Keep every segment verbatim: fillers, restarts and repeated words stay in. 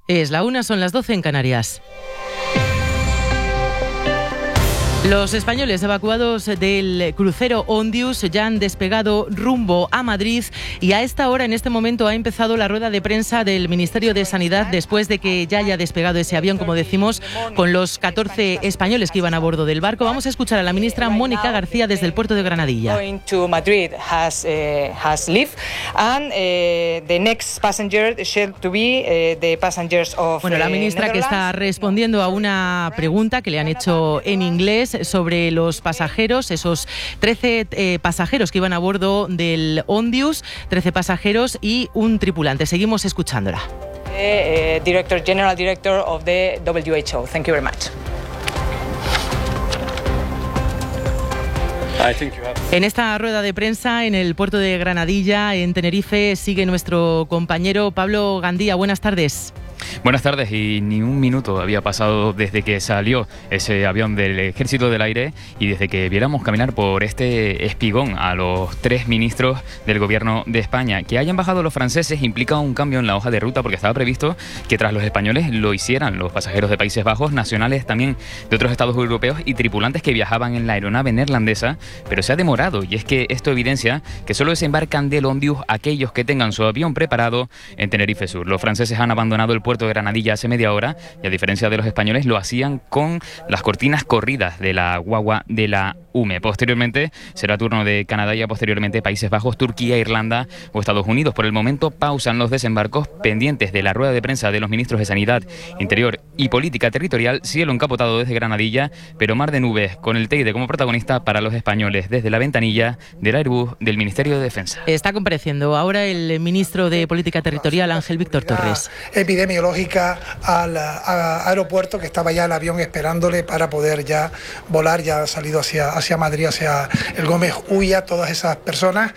Es la una, son las doce en Canarias. Los españoles evacuados del crucero Ondius ya han despegado rumbo a Madrid y a esta hora, en este momento, ha empezado la rueda de prensa del Ministerio de Sanidad después de que ya haya despegado ese avión, como decimos, con los catorce españoles que iban a bordo del barco. Vamos a escuchar a la ministra Mónica García desde el puerto de Granadilla. Bueno, la ministra que está respondiendo a una pregunta que le han hecho en inglés sobre los pasajeros, esos trece eh, pasajeros que iban a bordo del Ondius, trece pasajeros y un tripulante. Seguimos escuchándola. Uh, Director, General Director of the W H O. Thank you very much. En esta rueda de prensa en el puerto de Granadilla, en Tenerife, sigue nuestro compañero Pablo Gandía. Buenas tardes. Buenas tardes, y ni un minuto había pasado desde que salió ese avión del Ejército del Aire y desde que viéramos caminar por este espigón a los tres ministros del Gobierno de España. Que hayan bajado los franceses implica un cambio en la hoja de ruta, porque estaba previsto que tras los españoles lo hicieran los pasajeros de Países Bajos, nacionales también de otros estados europeos y tripulantes que viajaban en la aeronave neerlandesa, pero se ha demorado, y es que esto evidencia que solo desembarcan del Ondius aquellos que tengan su avión preparado en Tenerife Sur. Los franceses han abandonado el puerto de Granadilla hace media hora y, a diferencia de los españoles, lo hacían con las cortinas corridas de la guagua de la U M E. Posteriormente será turno de Canadá y, posteriormente, Países Bajos, Turquía, Irlanda o Estados Unidos. Por el momento pausan los desembarcos, pendientes de la rueda de prensa de los ministros de Sanidad, Interior y Política Territorial. Cielo encapotado desde Granadilla, pero mar de nubes, con el Teide como protagonista para los españoles desde la ventanilla del Airbus del Ministerio de Defensa. Está compareciendo ahora el ministro de Política Territorial, Ángel Víctor Torres. Epidemiológica al a, aeropuerto, que estaba ya el avión esperándole para poder ya volar. Ya ha salido hacia, hacia Madrid, hacia el Gómez Ulla. Todas esas personas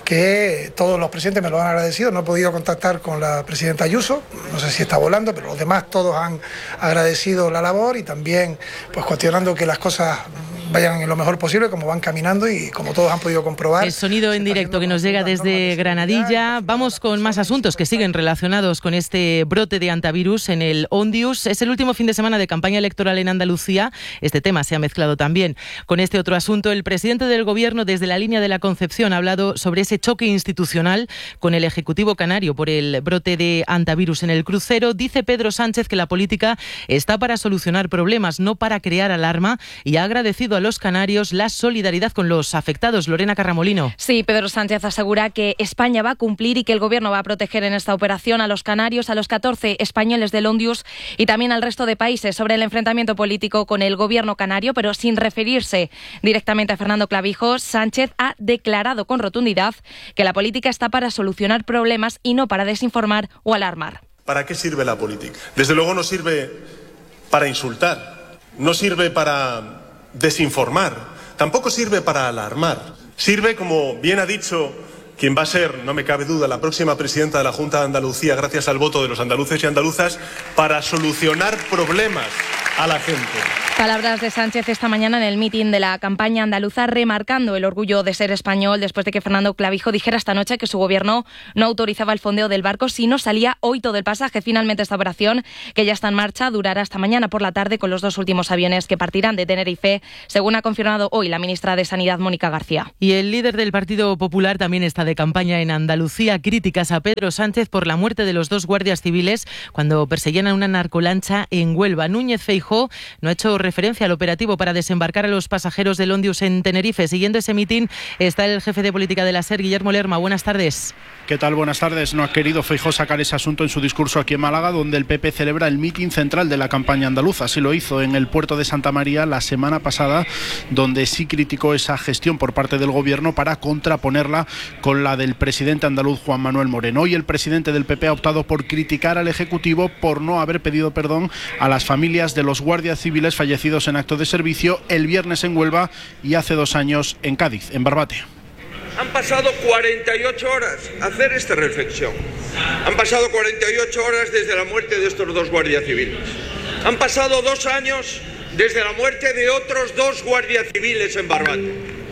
que todos los presidentes me lo han agradecido. No he podido contactar con la presidenta Ayuso, no sé si está volando, pero los demás todos han agradecido la labor y también pues cuestionando que las cosas vayan en lo mejor posible, como van caminando y como todos han podido comprobar. El sonido en directo que nos llega desde Granadilla. Vamos con más asuntos que siguen relacionados con este brote de antivirus en el Ondius. Es el último fin de semana de campaña electoral en Andalucía. Este tema se ha mezclado también con este otro asunto. El presidente del Gobierno, desde la línea de la Concepción, ha hablado sobre ese choque institucional con el Ejecutivo canario por el brote de antivirus en el crucero. Dice Pedro Sánchez que la política está para solucionar problemas, no para crear alarma, y ha agradecido a los canarios la solidaridad con los afectados. Lorena Carramolino. Sí, Pedro Sánchez asegura que España va a cumplir y que el Gobierno va a proteger en esta operación a los canarios, a los catorce españoles del Ondius y también al resto de países. Sobre el enfrentamiento político con el Gobierno canario, pero sin referirse directamente a Fernando Clavijo, Sánchez ha declarado con rotundidad que la política está para solucionar problemas y no para desinformar o alarmar. ¿Para qué sirve la política? Desde luego no sirve para insultar, no sirve para desinformar, tampoco sirve para alarmar. Sirve, como bien ha dicho quien va a ser, no me cabe duda, la próxima presidenta de la Junta de Andalucía, gracias al voto de los andaluces y andaluzas, para solucionar problemas a la gente. Palabras de Sánchez esta mañana en el mitin de la campaña andaluza, remarcando el orgullo de ser español después de que Fernando Clavijo dijera esta noche que su gobierno no autorizaba el fondeo del barco si no salía hoy todo el pasaje. Finalmente, esta operación, que ya está en marcha, durará hasta mañana por la tarde con los dos últimos aviones que partirán de Tenerife, según ha confirmado hoy la ministra de Sanidad, Mónica García. Y el líder del Partido Popular también está de campaña en Andalucía. Críticas a Pedro Sánchez por la muerte de los dos guardias civiles cuando perseguían a una narcolancha en Huelva. Núñez Feijóo no ha hecho referencia al operativo para desembarcar a los pasajeros del Ondius en Tenerife. Siguiendo ese mitin está el jefe de política de la SER, Guillermo Lerma. Buenas tardes. ¿Qué tal? Buenas tardes. No ha querido Feijóo sacar ese asunto en su discurso aquí en Málaga, donde el P P celebra el mitin central de la campaña andaluza. Así lo hizo en el puerto de Santa María la semana pasada, donde sí criticó esa gestión por parte del Gobierno para contraponerla con la del presidente andaluz Juan Manuel Moreno. Hoy el presidente del P P ha optado por criticar al Ejecutivo por no haber pedido perdón a las familias de los guardias civiles fallecidos en acto de servicio el viernes en Huelva y hace dos años en Cádiz, en Barbate. Han pasado cuarenta y ocho horas a hacer esta reflexión. Han pasado cuarenta y ocho horas desde la muerte de estos dos guardias civiles. Han pasado dos años desde la muerte de otros dos guardias civiles en Barbate.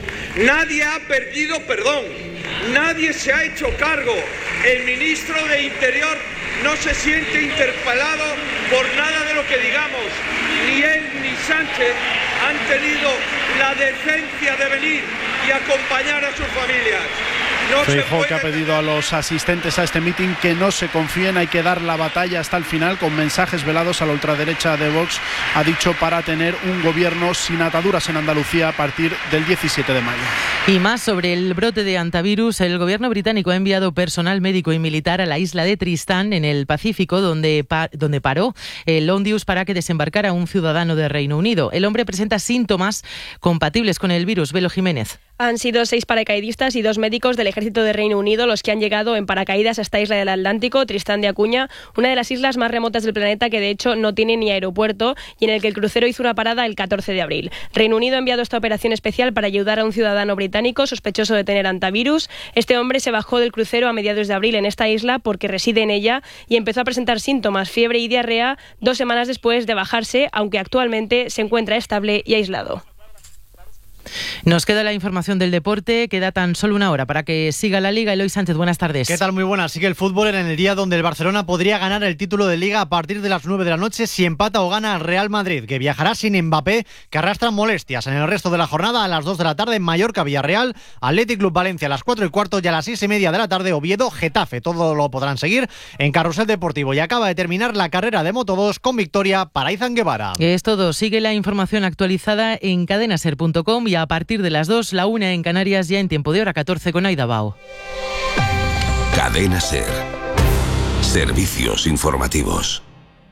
Nadie ha perdido perdón. Nadie se ha hecho cargo. El ministro de Interior no no se siente interpelado por nada de lo que digamos. Ni él ni Sánchez han tenido la decencia de venir y acompañar a sus familias. No Feijóo, que ha pedido a los asistentes a este mitin que no se confíen, hay que dar la batalla hasta el final, con mensajes velados a la ultraderecha de Vox, ha dicho, para tener un gobierno sin ataduras en Andalucía a partir del diecisiete de mayo. Y más sobre el brote de hantavirus. El gobierno británico ha enviado personal médico y militar a la isla de Tristán, en el Pacífico, donde, pa- donde paró el Ondius para que desembarcara un ciudadano de Reino Unido. El hombre presenta síntomas compatibles con el virus. Velo Jiménez. Han sido seis paracaidistas y dos médicos del ejército de Reino Unido los que han llegado en paracaídas a esta isla del Atlántico, Tristán de Acuña, una de las islas más remotas del planeta que de hecho no tiene ni aeropuerto y en el que el crucero hizo una parada el catorce de abril. Reino Unido ha enviado esta operación especial para ayudar a un ciudadano británico sospechoso de tener hantavirus. Este hombre se bajó del crucero a mediados de abril en esta isla porque reside en ella y empezó a presentar síntomas, fiebre y diarrea dos semanas después de bajarse, aunque actualmente se encuentra estable y aislado. Nos queda la información del deporte, queda tan solo una hora para que siga la Liga. Eloy Sánchez, buenas tardes. ¿Qué tal? Muy buenas. Sigue el fútbol en el día donde el Barcelona podría ganar el título de Liga a partir de las nueve de la noche si empata o gana al Real Madrid, que viajará sin Mbappé, que arrastra molestias. En el resto de la jornada, a las dos de la tarde, en Mallorca, Villarreal, Athletic Club Valencia a las cuatro y cuarto y a las seis y media de la tarde, Oviedo, Getafe. Todo lo podrán seguir en Carrusel Deportivo. Y acaba de terminar la carrera de Moto dos con victoria para Izan Guevara. Es todo. Sigue la información actualizada en cadenaser punto com y a partir de las dos, la una en Canarias, ya en tiempo de hora catorce con Aida Bao. Cadena Ser. Servicios informativos.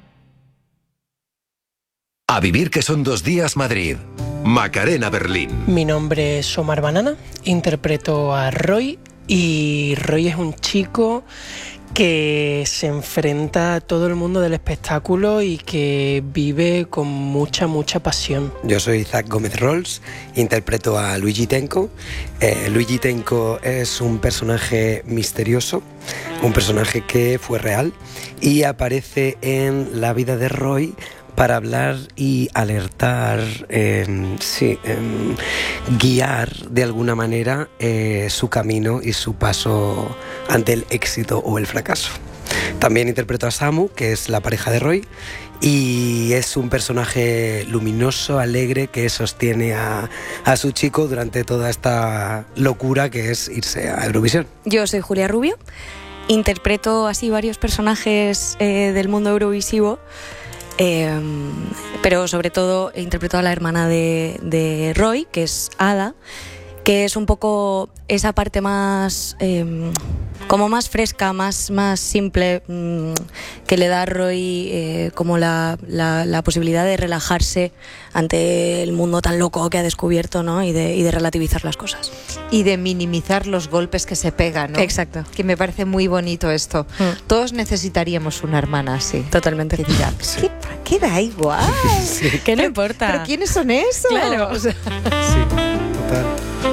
A vivir que son dos días Madrid. Macarena Berlín. Mi nombre es Omar Banana, interpreto a Roy y Roy es un chico que se enfrenta a todo el mundo del espectáculo y que vive con mucha, mucha pasión. Yo soy Zach Gómez Rolls, interpreto a Luigi Tenco. Eh, Luigi Tenco es un personaje misterioso, un personaje que fue real y aparece en la vida de Roy para hablar y alertar, eh, sí, eh, guiar de alguna manera eh, su camino y su paso ante el éxito o el fracaso. También interpreto a Samu, que es la pareja de Roy, y es un personaje luminoso, alegre, que sostiene a, a su chico durante toda esta locura que es irse a Eurovisión. Yo soy Julia Rubio, interpreto así varios personajes eh, del mundo eurovisivo. Eh, pero sobre todo he interpretado a la hermana de, de Roy, que es Ada, que es un poco esa parte más eh, como más fresca, más, más simple, mmm, que le da a Roy eh, como la, la, la posibilidad de relajarse ante el mundo tan loco que ha descubierto, ¿no? y, de, y de relativizar las cosas. Y de minimizar los golpes que se pegan, ¿no? Exacto. Que me parece muy bonito esto. Mm. Todos necesitaríamos una hermana así. Totalmente. Que diga, sí. ¿qué, ¿qué da igual? Sí. ¿Qué no importa? ¿Pero quiénes son esos? Claro. O sea, sí, total.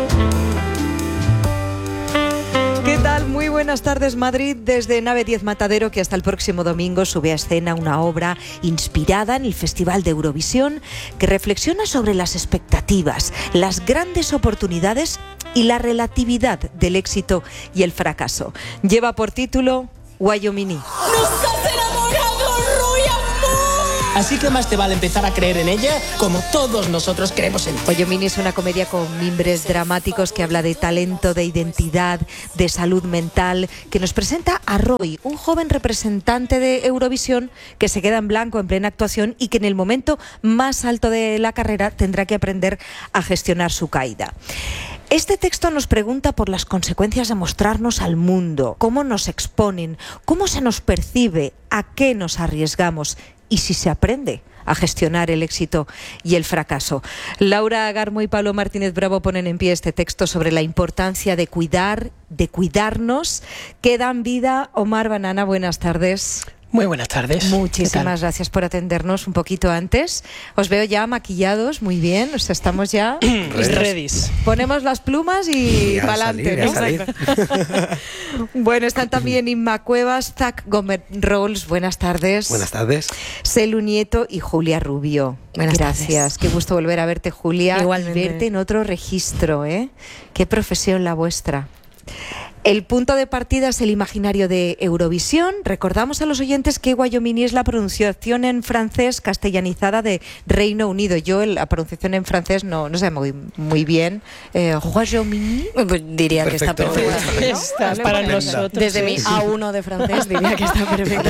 ¿qué tal? Muy buenas tardes, Madrid. Desde Nave diez Matadero, que hasta el próximo domingo sube a escena una obra inspirada en el Festival de Eurovisión que reflexiona sobre las expectativas, las grandes oportunidades y la relatividad del éxito y el fracaso. Lleva por título Wyoming. Así que más te vale empezar a creer en ella como todos nosotros creemos en ella. Wyoming es una comedia con mimbres dramáticos que habla de talento, de identidad, de salud mental, que nos presenta a Roy, un joven representante de Eurovisión que se queda en blanco en plena actuación y que en el momento más alto de la carrera tendrá que aprender a gestionar su caída. Este texto nos pregunta por las consecuencias de mostrarnos al mundo, cómo nos exponen, cómo se nos percibe, a qué nos arriesgamos y si se aprende a gestionar el éxito y el fracaso. Laura Garmo y Pablo Martínez Bravo ponen en pie este texto sobre la importancia de cuidar, de cuidarnos, que dan vida. Omar Banana, buenas tardes. Muy buenas tardes. Muchísimas gracias por atendernos un poquito antes. Os veo ya maquillados, muy bien. O sea, estamos ya ready. Ponemos las plumas y para adelante, ¿no? Bueno, están también Inma Cuevas, Zach Gómez Rolls. Buenas tardes. Buenas tardes. Celu Nieto y Julia Rubio. Buenas gracias. Tardes. Qué gusto volver a verte, Julia. Igualmente. Y verte en otro registro, ¿eh? Qué profesión la vuestra. El punto de partida es el imaginario de Eurovisión. Recordamos a los oyentes que Guayomini es la pronunciación en francés castellanizada de Reino Unido. Yo la pronunciación en francés no, no sé muy, muy bien. Eh, Guayomini. Pues diría perfecto. Que está perfecta. ¿No? Está para nosotros. Desde mi A uno de francés diría que está perfecta.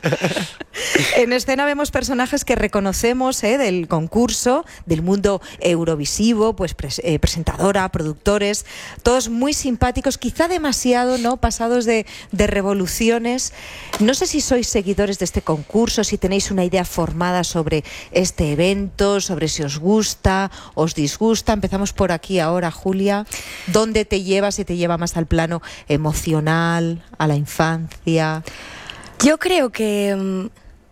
En escena vemos personajes que reconocemos eh, del concurso, del mundo eurovisivo, pues pres eh, presentadora, productores, todos muy simpáticos, quizá demasiado, ¿no? Pasados de, de revoluciones. No sé si sois seguidores de este concurso, si tenéis una idea formada sobre este evento, sobre si os gusta, os disgusta. Empezamos por aquí ahora, Julia. ¿Dónde te lleva, si te lleva más al plano emocional, a la infancia? Yo creo que...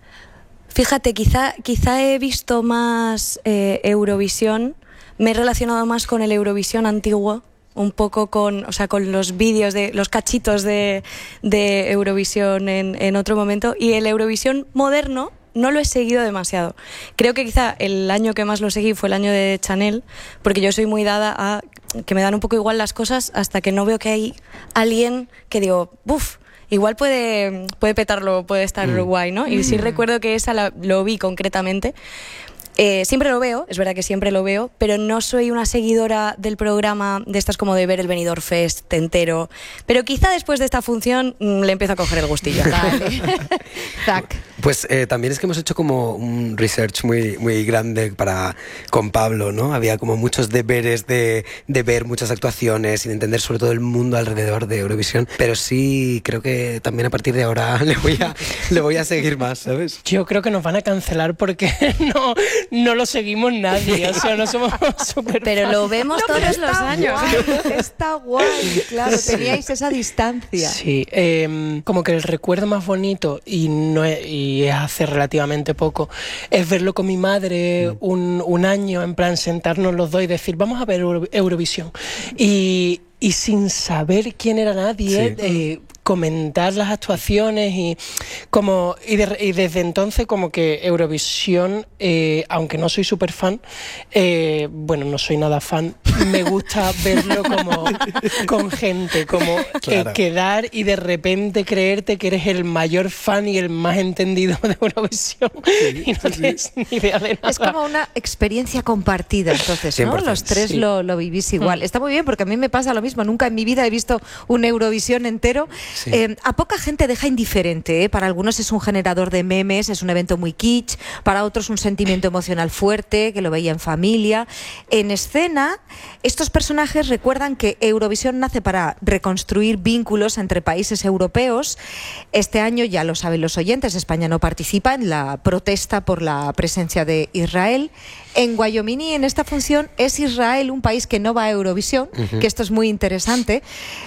Fíjate, quizá, quizá he visto más eh, Eurovisión, me he relacionado más con el Eurovisión antiguo, un poco con, o sea, con los vídeos, de los cachitos de, de Eurovisión en, en otro momento, y el Eurovisión moderno no lo he seguido demasiado. Creo que quizá el año que más lo seguí fue el año de Chanel, porque yo soy muy dada a que me dan un poco igual las cosas hasta que no veo que hay alguien que digo, ¡buf! Igual puede, puede petarlo, puede estar mm. guay, ¿no? Y sí mm. recuerdo que esa la, lo vi concretamente. Eh, siempre lo veo, es verdad que siempre lo veo, pero no soy una seguidora del programa de estas como de ver el Benidorm Fest entero. Pero quizá después de esta función mmm, le empiezo a coger el gustillo. Vale. Zac. Pues eh, también es que hemos hecho como un research muy, muy grande para, con Pablo, ¿no? Había como muchos deberes de, de ver muchas actuaciones y de entender sobre todo el mundo alrededor de Eurovisión. Pero sí, creo que también a partir de ahora le voy a, le voy a seguir más, ¿sabes? Yo creo que nos van a cancelar porque no... No lo seguimos nadie, o sea, no somos súper. Pero lo vemos no, todos los años. Guay, está guay, claro, teníais esa distancia. Sí, eh, como que el recuerdo más bonito, y no es, y es hace relativamente poco, es verlo con mi madre un, un año, en plan sentarnos los dos y decir, vamos a ver Euro, Eurovisión. Y, y sin saber quién era nadie, sí. eh, comentar las actuaciones y como y, de, y desde entonces como que Eurovisión, eh, aunque no soy súper fan, eh, bueno, no soy nada fan, me gusta verlo como con gente, como claro. eh, quedar y de repente creerte que eres el mayor fan y el más entendido de Eurovisión sí, y no sí, tienes sí. ni idea de nada. Es como una experiencia compartida, entonces, ¿no? Los tres sí. lo, lo vivís igual. Mm. Está muy bien porque a mí me pasa lo mismo, nunca en mi vida he visto un Eurovisión entero. Sí. Eh, a poca gente deja indiferente, ¿eh? Para algunos es un generador de memes, es un evento muy kitsch, para otros un sentimiento emocional fuerte, que lo veía en familia. En escena, estos personajes recuerdan que Eurovisión nace para reconstruir vínculos entre países europeos. Este año, ya lo saben los oyentes, España no participa en la protesta por la presencia de Israel. En Guayomini, en esta función, es Israel un país que no va a Eurovisión, uh-huh. que esto es muy interesante.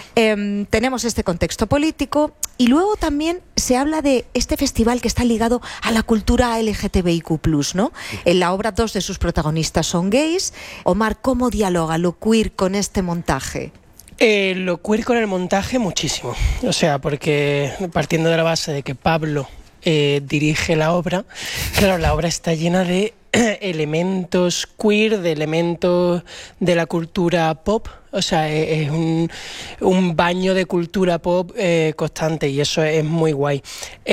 Eh, tenemos este contexto político y luego también se habla de este festival que está ligado a la cultura L G T B I Q plus, ¿no? En la obra dos de sus protagonistas son gays. Omar, ¿cómo dialoga lo queer con este montaje? Eh, lo queer con el montaje muchísimo, o sea, porque partiendo de la base de que Pablo eh, dirige la obra, claro, la obra está llena de elementos queer, de elementos de la cultura pop, o sea, es un, un baño de cultura pop eh, constante y eso es muy guay.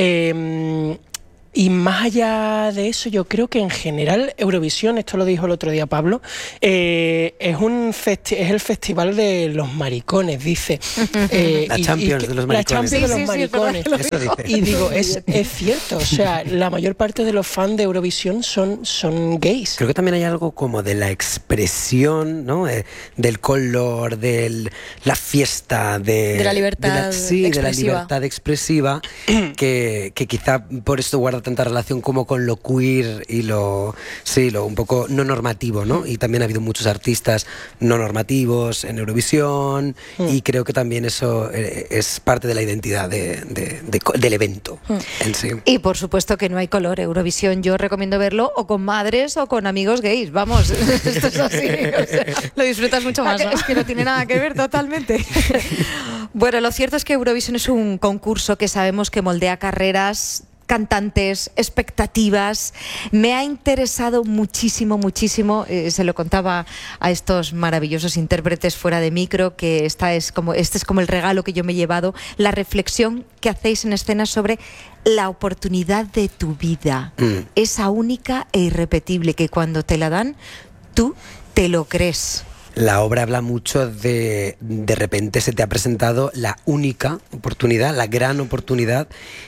Eh, Y más allá de eso, yo creo que en general Eurovisión, esto lo dijo el otro día Pablo, eh, es un festi es el festival de los maricones, dice. Eh, la y, Champions y que, de los maricones. La Champions sí, de los sí, maricones. Sí, eso dice. Y digo, es, es cierto, o sea, la mayor parte de los fans de Eurovisión son, son gays. Creo que también hay algo como de la expresión, ¿no? Eh, del color, de la fiesta, de, de la libertad de la, sí, expresiva. de la libertad expresiva, que, que quizá por esto guarda tanta relación como con lo queer y lo sí lo un poco no normativo, ¿no? Y también ha habido muchos artistas no normativos en Eurovisión mm. y creo que también eso es parte de la identidad de, de, de, del evento mm. en sí. Y por supuesto que no hay color. Eurovisión yo recomiendo verlo o con madres o con amigos gays, vamos, esto es así, o sea, lo disfrutas mucho más, ¿no? Es que no tiene nada que ver totalmente. Bueno, lo cierto es que Eurovisión es un concurso que sabemos que moldea carreras cantantes, expectativas. Me ha interesado muchísimo, muchísimo, eh, se lo contaba a estos maravillosos intérpretes fuera de micro, que esta es como, este es como el regalo que yo me he llevado, la reflexión que hacéis en escena sobre la oportunidad de tu vida, mm. esa única e irrepetible, que cuando te la dan, tú te lo crees. La obra habla mucho de de repente se te ha presentado la única oportunidad, la gran oportunidad,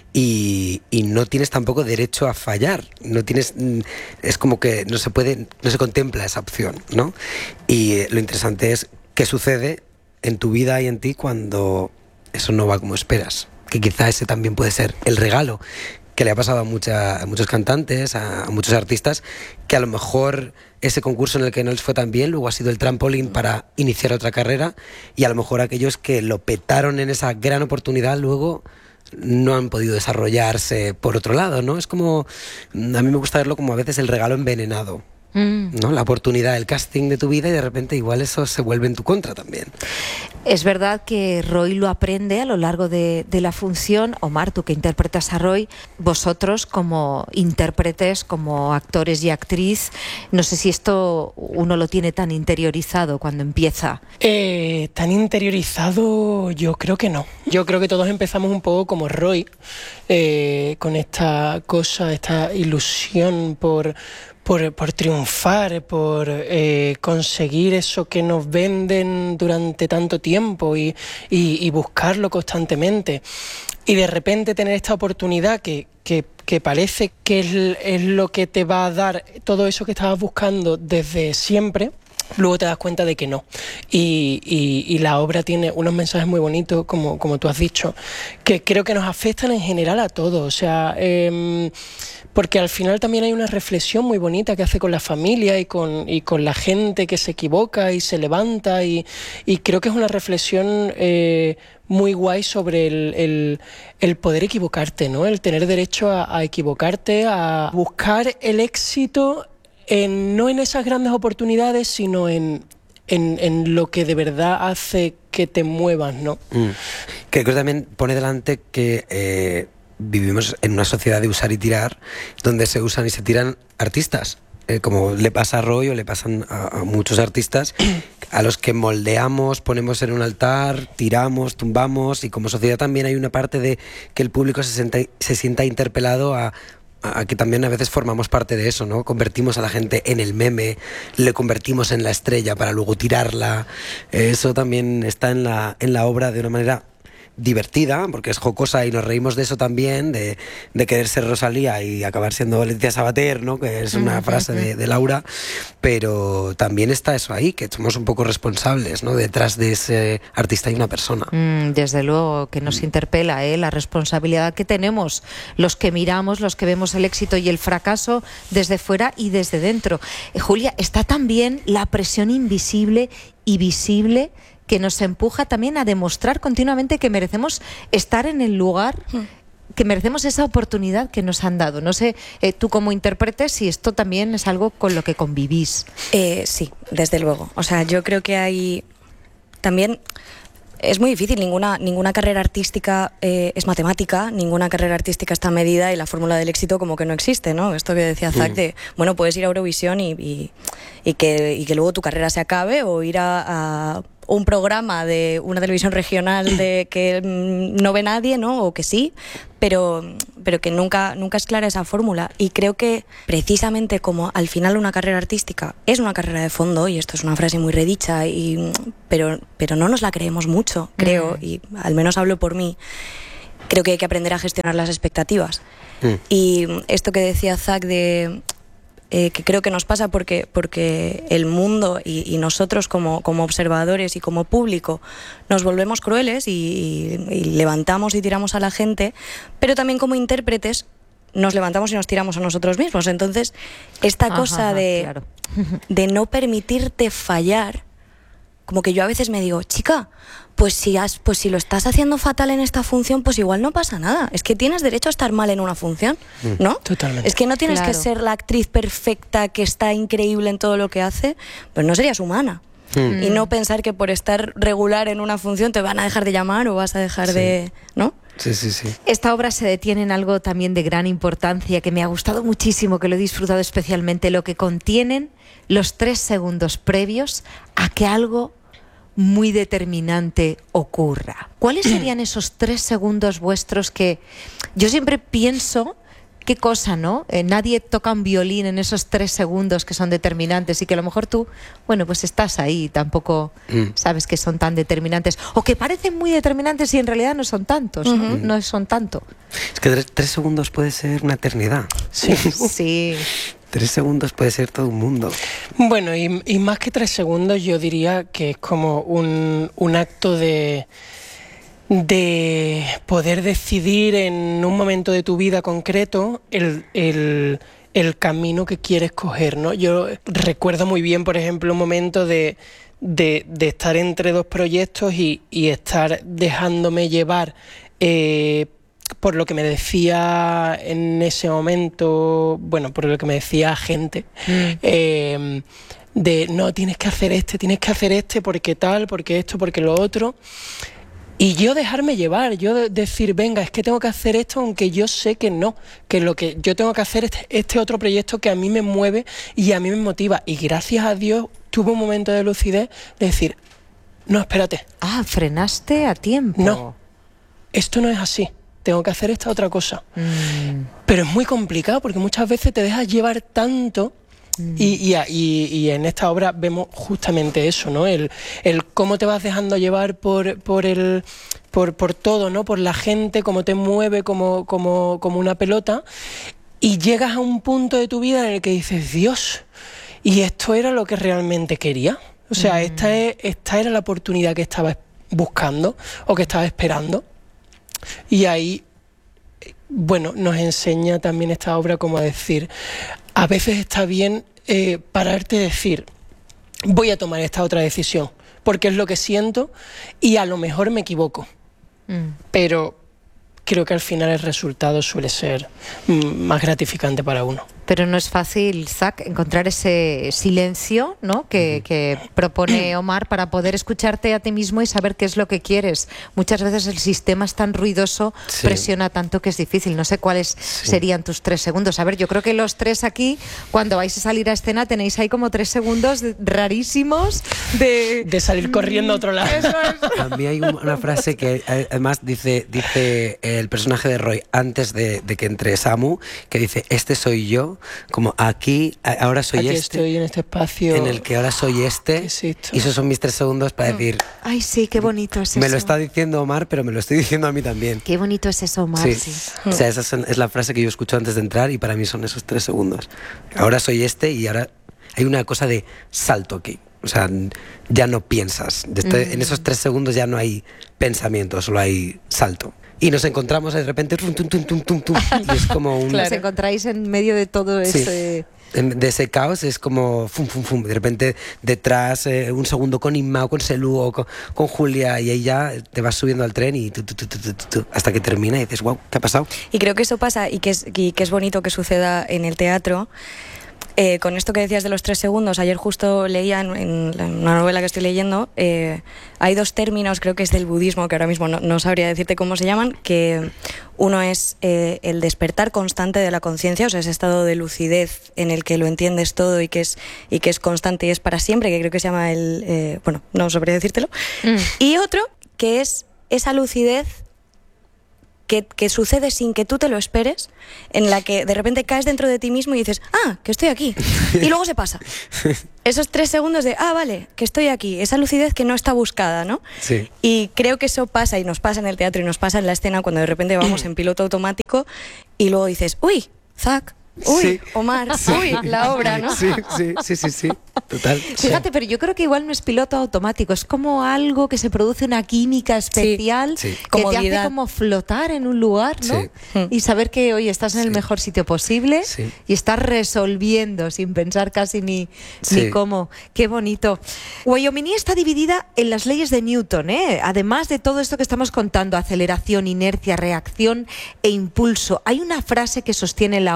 y, y no tienes tampoco derecho a fallar. No tienes, es como que no se puede, no se contempla esa opción, ¿no? Y eh, lo interesante es qué sucede en tu vida y en ti cuando eso no va como esperas. Que quizá ese también puede ser el regalo que le ha pasado a, mucha, a muchos cantantes, a, a muchos artistas, que a lo mejor ese concurso en el que no les fue tan bien luego ha sido el trampolín para iniciar otra carrera, y a lo mejor aquellos que lo petaron en esa gran oportunidad luego no han podido desarrollarse por otro lado, ¿no? Es como, a mí me gusta verlo como a veces el regalo envenenado, ¿no? La oportunidad, el casting de tu vida, y de repente igual eso se vuelve en tu contra también. Es verdad que Roy lo aprende a lo largo de, de la función. Omar, tú que interpretas a Roy, vosotros como intérpretes, como actores y actriz, no sé si esto uno lo tiene tan interiorizado cuando empieza. Eh, tan interiorizado yo creo que no. Yo creo que todos empezamos un poco como Roy, eh, con esta cosa, esta ilusión por... Por, por triunfar, por eh, conseguir eso que nos venden durante tanto tiempo y, y, y buscarlo constantemente. Y de repente tener esta oportunidad que, que, que parece que es, es lo que te va a dar todo eso que estabas buscando desde siempre, luego te das cuenta de que no. Y, y, y la obra tiene unos mensajes muy bonitos, como, como tú has dicho, que creo que nos afectan en general a todos. O sea, eh, porque al final también hay una reflexión muy bonita que hace con la familia y con, y con la gente que se equivoca y se levanta, y, y creo que es una reflexión eh, muy guay sobre el, el, el poder equivocarte, ¿no? El tener derecho a, a equivocarte, a buscar el éxito en, no en esas grandes oportunidades, sino en, en, en lo que de verdad hace que te muevas, ¿no? Mm. Creo que también pone delante que eh, vivimos en una sociedad de usar y tirar, donde se usan y se tiran artistas, eh, como le pasa a Roy o le pasan a, a muchos artistas, a los que moldeamos, ponemos en un altar, tiramos, tumbamos, y como sociedad también hay una parte de que el público se sienta, se sienta interpelado a a que también a veces formamos parte de eso, ¿no? Convertimos a la gente en el meme, le convertimos en la estrella para luego tirarla. Eso también está en la, en la obra de una manera divertida, porque es jocosa y nos reímos de eso también, de, de querer ser Rosalía y acabar siendo Leticia Sabater, ¿no? Que es una uh-huh. frase de, de Laura, pero también está eso ahí, que somos un poco responsables, ¿no? Detrás de ese artista hay una persona. Mm, desde luego que nos mm. interpela, ¿eh? La responsabilidad que tenemos los que miramos, los que vemos el éxito y el fracaso desde fuera y desde dentro. Eh, Julia, está también la presión invisible y visible que nos empuja también a demostrar continuamente que merecemos estar en el lugar, que merecemos esa oportunidad que nos han dado. No sé, eh, tú como intérprete, si esto también es algo con lo que convivís. Eh, sí, desde luego. O sea, yo creo que hay también... Es muy difícil, ninguna, ninguna carrera artística eh, es matemática, ninguna carrera artística está medida y la fórmula del éxito como que no existe, ¿no? Esto que decía Zac de, bueno, puedes ir a Eurovisión y, y, y, que, y que luego tu carrera se acabe, o ir a, a un programa de una televisión regional de que no ve nadie, ¿no? O que sí, pero, pero que nunca, nunca es clara esa fórmula. Y creo que precisamente como al final una carrera artística es una carrera de fondo, y esto es una frase muy redicha, y, pero, pero no nos la creemos mucho, creo, mm. y al menos hablo por mí, creo que hay que aprender a gestionar las expectativas. Mm. Y esto que decía Zac de... Eh, que creo que nos pasa porque, porque el mundo y, y nosotros como, como observadores y como público nos volvemos crueles y, y, y levantamos y tiramos a la gente, pero también como intérpretes nos levantamos y nos tiramos a nosotros mismos. Entonces, esta ajá, cosa ajá, de, claro. de no permitirte fallar, como que yo a veces me digo, chica, pues si, has, pues si lo estás haciendo fatal en esta función, pues igual no pasa nada. Es que tienes derecho a estar mal en una función, ¿no? Totalmente. Es que no tienes claro. que ser la actriz perfecta que está increíble en todo lo que hace, pues no serías humana. Mm. Y no pensar que por estar regular en una función te van a dejar de llamar o vas a dejar sí. de... ¿no? Sí, sí, sí. Esta obra se detiene en algo también de gran importancia, que me ha gustado muchísimo, que lo he disfrutado especialmente, lo que contienen los tres segundos previos a que algo muy determinante ocurra. ¿Cuáles serían esos tres segundos vuestros que yo siempre pienso... Qué cosa, ¿no? Eh, nadie toca un violín en esos tres segundos que son determinantes y que a lo mejor tú, bueno, pues estás ahí y tampoco mm. sabes que son tan determinantes. O que parecen muy determinantes y en realidad no son tantos, ¿no? Mm. No son tanto. Es que tres, tres segundos puede ser una eternidad. Sí. Sí. Tres segundos puede ser todo un mundo. Bueno, y, y más que tres segundos yo diría que es como un, un acto de... de poder decidir en un momento de tu vida concreto el, el, el camino que quieres coger, ¿no? Yo recuerdo muy bien, por ejemplo, un momento de, de, de estar entre dos proyectos y, y estar dejándome llevar eh, por lo que me decía en ese momento, bueno, por lo que me decía gente, mm. eh, de no, tienes que hacer este, tienes que hacer este, porque tal, porque esto, porque lo otro... Y yo dejarme llevar, yo de decir, venga, es que tengo que hacer esto, aunque yo sé que no, que lo que yo tengo que hacer es este, este otro proyecto que a mí me mueve y a mí me motiva. Y gracias a Dios tuve un momento de lucidez de decir, no, espérate. Ah, frenaste a tiempo. No, esto no es así, tengo que hacer esta otra cosa. Mm. Pero es muy complicado porque muchas veces te dejas llevar tanto... Y, y, y, y en esta obra vemos justamente eso, ¿no? El, el cómo te vas dejando llevar por, por, el, por, por todo, ¿no? Por la gente, cómo te mueve como, como, como una pelota. Y llegas a un punto de tu vida en el que dices, Dios, ¿y esto era lo que realmente quería? O sea, mm. esta, es, esta era la oportunidad que estaba buscando o que estaba esperando. Y ahí, bueno, nos enseña también esta obra como a decir... A veces está bien eh, pararte y decir, voy a tomar esta otra decisión, porque es lo que siento y a lo mejor me equivoco. Mm. Pero creo que al final el resultado suele ser mm, más gratificante para uno. Pero no es fácil, Zach, encontrar ese silencio, ¿no? que, que propone Omar para poder escucharte a ti mismo y saber qué es lo que quieres. Muchas veces el sistema es tan ruidoso, sí. presiona tanto que es difícil. No sé cuáles sí. serían tus tres segundos. A ver, yo creo que los tres aquí, cuando vais a salir a escena, tenéis ahí como tres segundos rarísimos de... De salir corriendo a otro lado. Eso es. A mí hay una frase que además dice, dice el personaje de Roy antes de, de que entre Samu, que dice, este soy yo, como aquí, ahora soy aquí este. Estoy en este espacio. En el que ahora soy este. Y esos son mis tres segundos para decir. Ay, sí, qué bonito es eso. Me lo está diciendo Omar, pero me lo estoy diciendo a mí también. Qué bonito es eso, Omar. Sí. sí. O sea, esa es la frase que yo escucho antes de entrar y para mí son esos tres segundos. Ahora soy este y ahora hay una cosa de salto aquí. O sea, ya no piensas. Este, mm. En esos tres segundos ya no hay pensamiento, solo hay salto. Y nos encontramos de repente tum, tum, tum, tum, tum, tum, y es como un... Claro. Os encontráis en medio de todo sí. ese... De ese caos es como fum, fum, fum. De repente detrás eh, un segundo con Inma o con Selú o con, con Julia y ahí ya te vas subiendo al tren y tu, tu, tu, tu, tu, tu, hasta que termina y dices, wow, ¿qué ha pasado? Y creo que eso pasa y que es, y que es bonito que suceda en el teatro. Eh, con esto que decías de los tres segundos, ayer justo leía en, en una novela que estoy leyendo, eh, hay dos términos, creo que es del budismo, que ahora mismo no, no sabría decirte cómo se llaman, que uno es eh, el despertar constante de la conciencia, o sea, ese estado de lucidez en el que lo entiendes todo y que es, y que es constante y es para siempre, que creo que se llama el... Eh, bueno, no sabría decírtelo. Mm. Y otro, que es esa lucidez Que, que sucede sin que tú te lo esperes, en la que de repente caes dentro de ti mismo y dices, ah, que estoy aquí, y luego se pasa. Esos tres segundos de, ah, vale, que estoy aquí, esa lucidez que no está buscada, ¿no? Sí. Y creo que eso pasa, y nos pasa en el teatro, y nos pasa en la escena, cuando de repente vamos en piloto automático, y luego dices, uy, Zach, uy, sí. Omar, sí. uy, la obra, ¿no? Sí, sí, sí, sí, sí. Total. Fíjate, sí. pero yo creo que igual no es piloto automático, es como algo que se produce una química especial sí, sí. que Comodidad. te hace como flotar en un lugar, ¿no? Sí. Y saber que hoy estás en el sí. mejor sitio posible sí. y estás resolviendo sin pensar casi ni, sí. ni cómo. Qué bonito. Guayominí está dividida en las leyes de Newton, ¿eh? Además de todo esto que estamos contando, aceleración, inercia, reacción e impulso. Hay una frase que sostiene la obra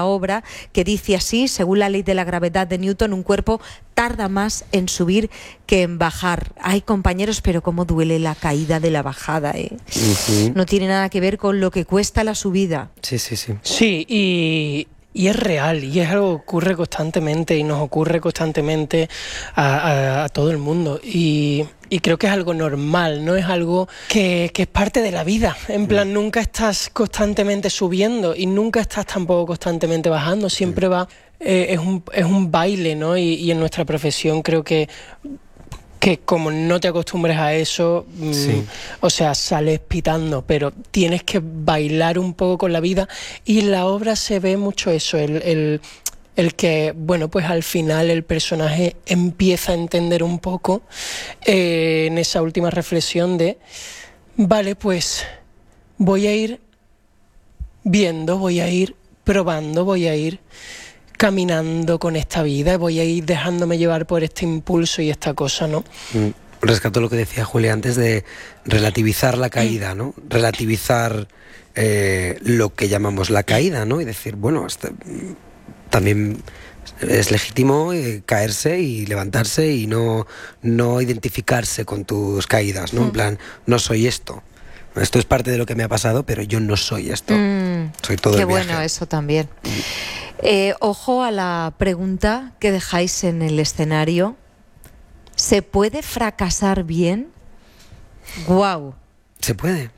que dice así: según la ley de la gravedad de Newton, un cuerpo tarda más en subir que en bajar. Ay, compañeros, pero cómo duele la caída de la bajada, ¿eh? Uh-huh. No tiene nada que ver con lo que cuesta la subida. Sí, sí, sí. Sí, y... Y es real, y es algo que ocurre constantemente y nos ocurre constantemente a, a, a todo el mundo. Y, y creo que es algo normal, no es algo que, que es parte de la vida. En plan, nunca estás constantemente subiendo y nunca estás tampoco constantemente bajando. Siempre va, eh, es, un, es un baile, ¿no? Y, y en nuestra profesión creo que... que como no te acostumbres a eso, sí. mmm, o sea, sales pitando, pero tienes que bailar un poco con la vida, y en la obra se ve mucho eso, el, el, el que, bueno, pues al final el personaje empieza a entender un poco eh, en esa última reflexión de, vale, pues voy a ir viendo, voy a ir probando, voy a ir caminando con esta vida, voy a ir dejándome llevar por este impulso y esta cosa, ¿no? Mm, rescato lo que decía Julia antes de relativizar la caída, ¿no? Relativizar eh, lo que llamamos la caída, ¿no? Y decir, bueno, este, también es legítimo eh, caerse y levantarse y no, no identificarse con tus caídas, ¿no? Mm. En plan, no soy esto. Esto es parte de lo que me ha pasado, pero yo no soy esto. Mm, soy todo qué el viaje. Bueno, eso también. Eh, ojo a la pregunta que dejáis en el escenario. ¿Se puede fracasar bien? ¡Guau! Se puede.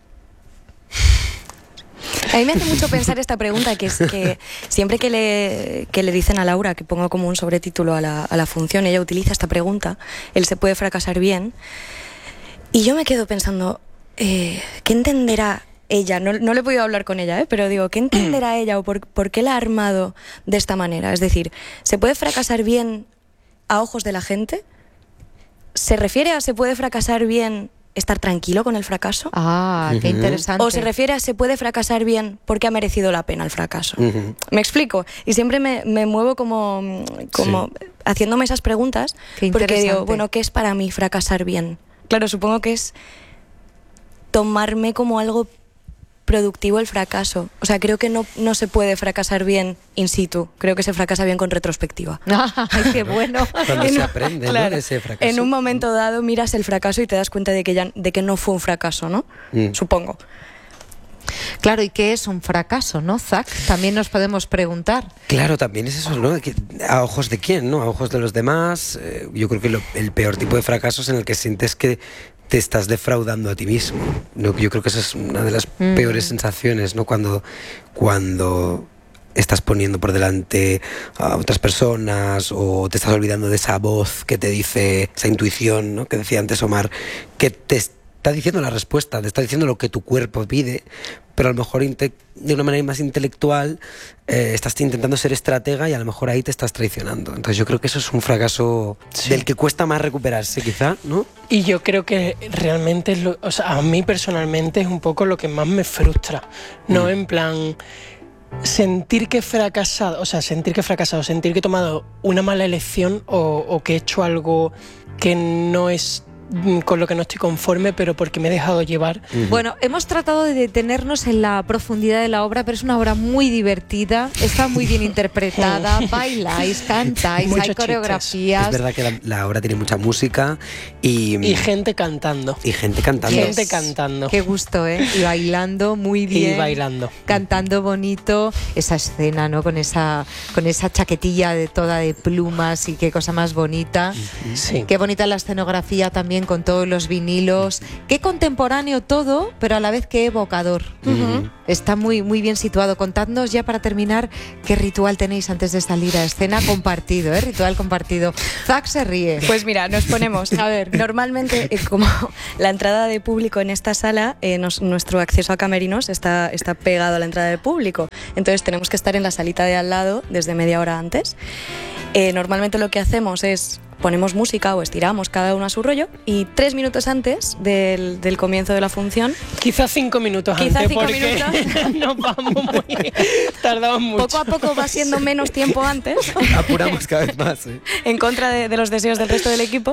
A mí me hace mucho pensar esta pregunta, que es que siempre que le, que le dicen a Laura, que pongo como un sobretítulo a la, a la función, ella utiliza esta pregunta, el ¿se puede fracasar bien? Y yo me quedo pensando, eh, ¿qué entenderá ella? No, no le he podido hablar con ella, ¿eh? Pero digo, ¿qué entenderá ella o por, por qué la ha armado de esta manera? Es decir, ¿se puede fracasar bien a ojos de la gente? ¿Se refiere a se puede fracasar bien estar tranquilo con el fracaso? Ah, qué interesante. ¿O se refiere a se puede fracasar bien porque ha merecido la pena el fracaso? Uh-huh. ¿Me explico? Y siempre me, me muevo como, como sí. haciéndome esas preguntas, porque digo, bueno, ¿qué es para mí fracasar bien? Claro, supongo que es tomarme como algo productivo el fracaso. O sea, creo que no, no se puede fracasar bien in situ. Creo que se fracasa bien con retrospectiva. ¡Ay, qué bueno! Cuando se aprende, claro, ¿no? De ese fracaso. En un momento dado miras el fracaso y te das cuenta de que, ya, de que no fue un fracaso, ¿no? Mm. Supongo. Claro, ¿y qué es un fracaso, no, Zach? También nos podemos preguntar. Claro, también es eso, ¿no? ¿A ojos de quién, no? A ojos de los demás. Eh, yo creo que lo, el peor tipo de fracaso es en el que sientes que te estás defraudando a ti mismo. No, yo creo que esa es una de las mm. peores sensaciones, ¿no? Cuando, cuando estás poniendo por delante a otras personas o te estás olvidando de esa voz que te dice, esa intuición, ¿no? Que decía antes Omar, que te está diciendo la respuesta, te está diciendo lo que tu cuerpo pide, pero a lo mejor de una manera más intelectual eh, estás intentando ser estratega y a lo mejor ahí te estás traicionando. Entonces yo creo que eso es un fracaso sí. del que cuesta más recuperarse, quizá, ¿no? Y yo creo que realmente, es lo, o sea, a mí personalmente es un poco lo que más me frustra, ¿no? Mm. En plan, sentir que he fracasado, o sea, sentir que he fracasado, sentir que he tomado una mala elección o, o que he hecho algo que no es con lo que no estoy conforme, pero porque me he dejado llevar. Uh-huh. Bueno, hemos tratado de detenernos en la profundidad de la obra, pero es una obra muy divertida, está muy bien interpretada, bailáis, cantáis, muchos hay coreografías. Es verdad que la, la obra tiene mucha música y... Y gente cantando. Y gente cantando. Gente yes. cantando. Qué gusto, ¿eh? Y bailando muy bien. Y bailando. Cantando bonito. Esa escena, ¿no? Con esa, con esa chaquetilla de toda de plumas y qué cosa más bonita. Sí. Qué bonita la escenografía también, con todos los vinilos, qué contemporáneo todo, pero a la vez qué evocador. Uh-huh. Está muy, muy bien situado. Contadnos ya para terminar qué ritual tenéis antes de salir a escena compartido, ¿eh? Ritual compartido. Zach se ríe. Pues mira, nos ponemos, a ver, normalmente eh, como la entrada de público en esta sala, eh, nos, nuestro acceso a camerinos está, está pegado a la entrada de público, entonces tenemos que estar en la salita de al lado desde media hora antes. Eh, normalmente lo que hacemos es ponemos música o estiramos cada uno a su rollo y tres minutos antes del, del comienzo de la función, quizás cinco minutos quizá antes cinco porque minutos. nos vamos muy tardamos mucho, poco a poco va siendo menos tiempo antes, apuramos cada vez más, ¿eh? En contra de, de los deseos del resto del equipo.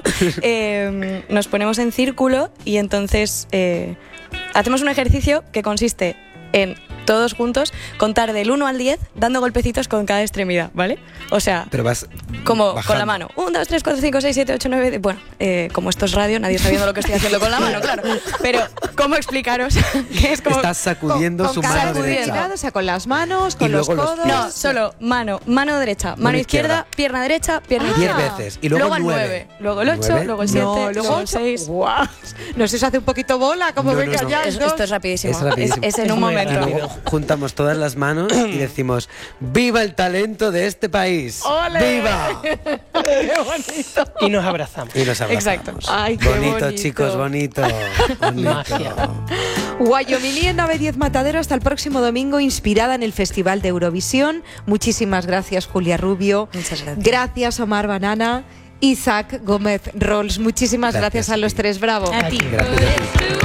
eh, nos ponemos en círculo y entonces eh, hacemos un ejercicio que consiste en todos juntos, contar del uno al diez, dando golpecitos con cada extremidad, ¿vale? O sea, Pero vas como bajando. con la mano. uno, dos, tres, cuatro, cinco, seis, siete, ocho, nueve, diez. Bueno, eh, como esto es radio, nadie está viendo lo que estoy haciendo con la mano, claro. Pero, ¿cómo explicaros? Que es como... Estás sacudiendo con su cada mano derecha. actividad, o sea, con las manos, con Y los luego los codos. pies. No, solo mano, mano derecha, mano, Mano izquierda, izquierda. pierna derecha, pierna Ah. Diez izquierda. veces. Y luego el nueve. nueve, luego el ocho, ¿Nueve? luego el siete, No, luego luego el ocho. seis. Guau. No sé, se hace un poquito bola, como No, ven no, no. callando. Esto es rapidísimo. Es rapidísimo. Es, es en Es un muy momento. Y rápido. luego juntamos todas las manos y decimos ¡viva el talento de este país! ¡Ole! ¡Viva! ¡Qué bonito! Y nos abrazamos. Y nos abrazamos. Exacto. Ay, qué bonito, bonito. chicos, bonito. bonito. Magia. Guayomilí en Nave diez Matadero hasta el próximo domingo, inspirada en el Festival de Eurovisión. Muchísimas gracias, Julia Rubio. Muchas gracias. Gracias, Omar Banana. Isaac Gómez Rolls. Muchísimas gracias, Gracias a los a ti. tres. Bravo. A ti. Gracias a ti.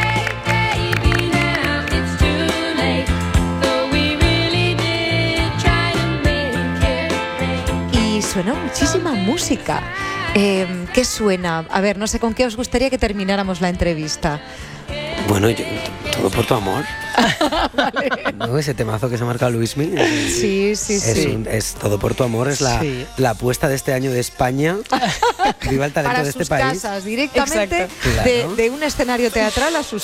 Y suena muchísima música. Eh, ¿Qué suena? A ver, no sé con qué os gustaría que termináramos la entrevista. Bueno, yo, todo por tu amor. ¿No? Ese temazo que se marca Luismi. Sí, sí, es, sí. un- es todo por tu amor, es la, Sí. la apuesta de este año de España. Viva el talento Para de este sus país. casas, directamente Exacto. de, Claro. de un escenario teatral a sus